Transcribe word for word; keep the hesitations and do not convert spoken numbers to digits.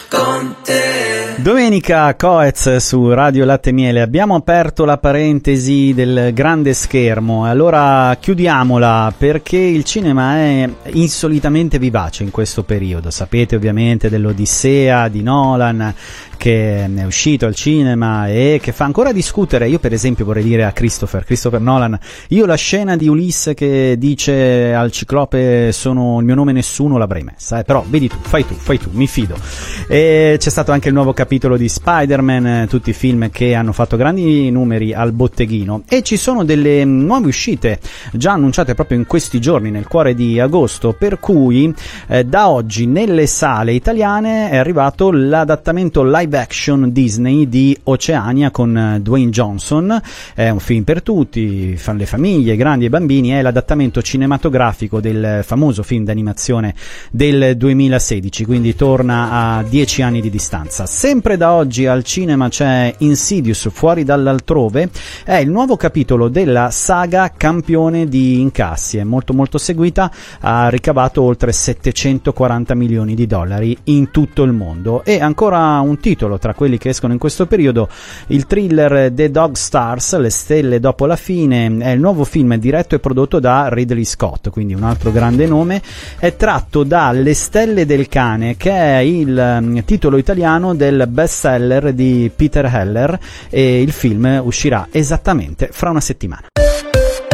con te. Domenica Coez su Radio Latte Miele. Abbiamo aperto la parentesi del grande schermo, allora chiudiamola perché il cinema è insolitamente vivace in questo periodo. Sapete ovviamente dell'Odissea di Nolan che è uscito al cinema e che fa ancora discutere. Io per esempio vorrei dire a Christopher Christopher Nolan, io la scena di Ulisse che dice al ciclope sono il mio nome nessuno l'avrei messa, eh? Però vedi tu, fai tu, fai tu, mi fido. E c'è stato anche il nuovo capitolo di Spider-Man, tutti i film che hanno fatto grandi numeri al botteghino, e ci sono delle nuove uscite già annunciate proprio in questi giorni, nel cuore di agosto, per cui eh, da oggi nelle sale italiane è arrivato l'adattamento live action Disney di Oceania con Dwayne Johnson. È un film per tutti, fan le famiglie, grandi e bambini, è l'adattamento cinematografico del famoso film d'animazione del duemilasedici, quindi torna a dieci anni di distanza. Sempre da oggi al cinema c'è Insidious fuori dall'altrove, è il nuovo capitolo della saga campione di incassi, è molto molto seguita, ha ricavato oltre settecentoquaranta milioni di dollari in tutto il mondo. E ancora un titolo tra quelli che escono in questo periodo, il thriller The Dog Stars, Le stelle dopo la fine, è il nuovo film diretto e prodotto da Ridley Scott, quindi un altro grande nome, è tratto da Le stelle del cane, che è il um, titolo italiano del bestseller di Peter Heller, e il film uscirà esattamente fra una settimana.